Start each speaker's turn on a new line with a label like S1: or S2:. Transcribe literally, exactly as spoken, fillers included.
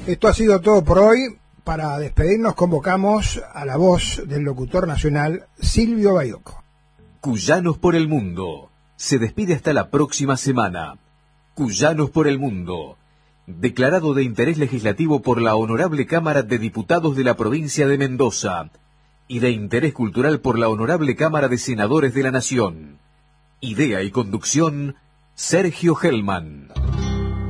S1: Esto ha sido todo por hoy. Para despedirnos convocamos a la voz del locutor nacional Silvio Baiocco.
S2: Cuyanos por el Mundo se despide hasta la próxima semana. Cuyanos por el Mundo, declarado de interés legislativo por la Honorable Cámara de Diputados de la provincia de Mendoza y de interés cultural por la Honorable Cámara de Senadores de la Nación. Idea y conducción, Sergio Hellman.